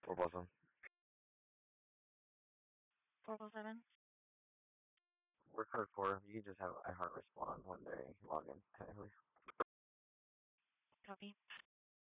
4+1. 407. We're code 4. You can just have iHeart respond when they log in, technically. Copy.